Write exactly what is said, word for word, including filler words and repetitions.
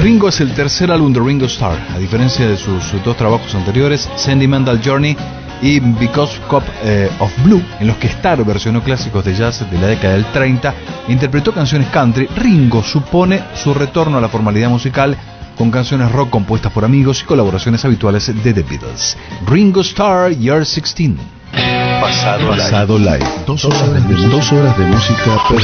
Ringo es el tercer álbum de Ringo Starr, a diferencia de sus dos trabajos anteriores, Sentimental Journey y Because Cup eh, of Blue, en los que Starr versionó clásicos de jazz de la década del treinta e interpretó canciones country. Ringo supone su retorno a la formalidad musical con canciones rock compuestas por amigos y colaboraciones habituales de The Beatles. Ringo Starr, Year sixteen. Pasado, Pasado live. live. Dos horas de, dos horas de música perfecta.